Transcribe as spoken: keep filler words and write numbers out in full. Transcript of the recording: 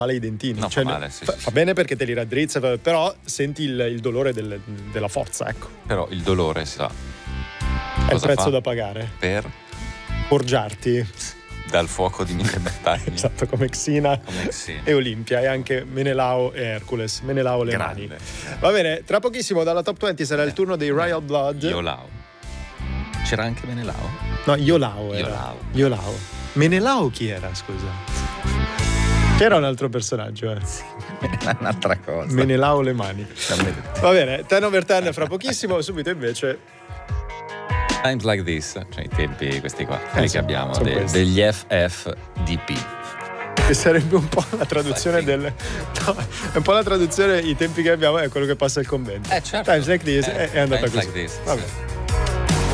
male i dentini. No, cioè, fa male, sì, fa, sì, fa sì. bene perché te li raddrizza, però senti il, il dolore del, della forza, ecco. Però il dolore sa. È il Cosa prezzo fa? da pagare. Per Forgiarti. dal fuoco di mille battaglie. Esatto, come Xena Come Xena. e Olimpia, e anche Menelao e Hercules. Menelao le Grande. mani. Va bene, tra pochissimo dalla Top venti sarà il turno dei Royal Blood. Iolao. C'era anche Menelao? No, Iolao era. Iolao. Iolao. Menelao chi era, scusa? Che era un altro personaggio, eh. Un'altra cosa. Menelao le mani. Va bene, ten over ten fra pochissimo, subito invece Times like this, cioè i tempi questi qua, quelli sì, che abbiamo, sono de- questi. degli F F D P. che sarebbe un po' la traduzione del no, è un po' la traduzione, i tempi che abbiamo è quello che passa il convento. Eh certo. Times like this Eh, è, è andata times così. like this, Vabbè. sì.